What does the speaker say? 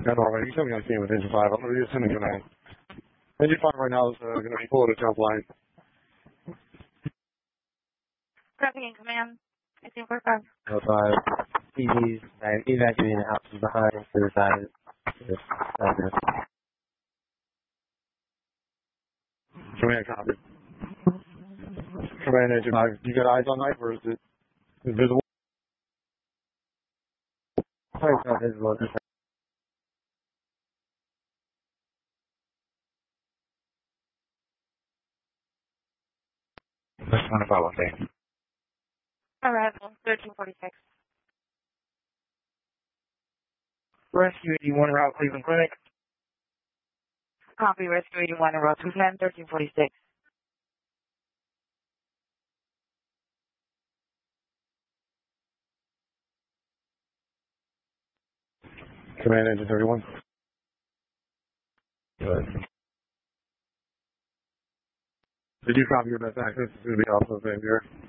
Norman, you sent me on scene with Engine 5. I'm going to be sending you an Engine 5 right now is going to be full of the jump line. Copy in command. 1845. 05. CDs evacuating the houses behind to the side. Command copy. Command Engine 5. You got eyes on knife or is it invisible? It's not visible. Let's run a follow-up day. Arrival 1346. Rescue 81 route Cleveland Clinic. Copy Rescue 81 and route 210 1346. Command Engine 31. Good. Did you copy your best access to the Alpha Xavier?